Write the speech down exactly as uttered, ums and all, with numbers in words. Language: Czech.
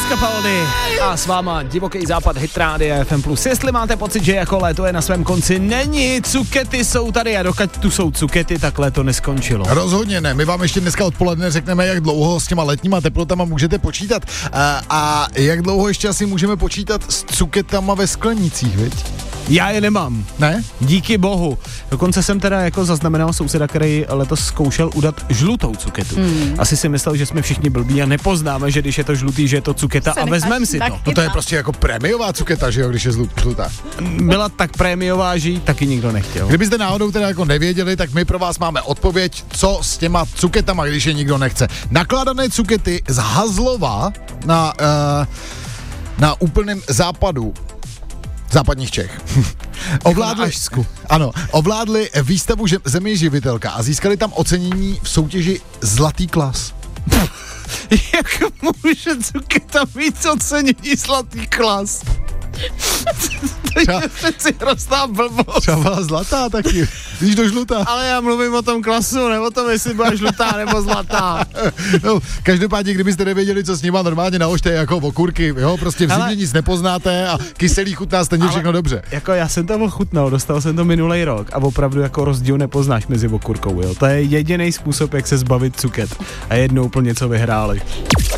Capaldi a s váma Divoký západ Hit Radio F M plus. Jestli máte pocit, že jako léto je na svém konci, není, cukety jsou tady a dokud tu jsou cukety, tak léto neskončilo. Rozhodně ne, my vám ještě dneska odpoledne řekneme, jak dlouho s těma letníma teplotama můžete počítat a, a jak dlouho ještě asi můžeme počítat s cuketama ve sklenicích, viď? Já je nemám. Ne? Díky bohu. Dokonce jsem teda jako zaznamenal souseda, který letos zkoušel udat žlutou cuketu. Mm. Asi si myslel, že jsme všichni blbí a nepoznáme, že když je to žlutý, že je to cuketa a vezmeme si to. No to je prostě jako prémiová cuketa, že jo, když je žlutá. Byla tak prémiová, že ji taky nikdo nechtěl. Kdybyste náhodou teda jako nevěděli, tak my pro vás máme odpověď, co s těma cuketama, když je nikdo nechce. Nakládané cukety z Hazlova na, uh, na úplném západu západních Čech. ovládli, ano, ovládli výstavu Země živitelka a získali tam ocenění v soutěži Zlatý klas. Jak může cuketa mít ocenění Zlatý klas? To je přeci hrozná blbost. Třeba byla zlatá taky, víš do žlutá. Ale já mluvím o tom klasu, nebo o tom, jestli byla žlutá nebo zlatá. No, každopádně, kdybyste nevěděli, co s nima, normálně nahoďte jako okurky, jo, prostě v zimě nic nepoznáte a kyselý chutná stejně všechno dobře. Jako já jsem to ochutnal, dostal jsem to minulej rok a opravdu jako rozdíl nepoznáš mezi okurkou, jo. To je jediný způsob, jak se zbavit cuket a jednou úplně něco vyhráli.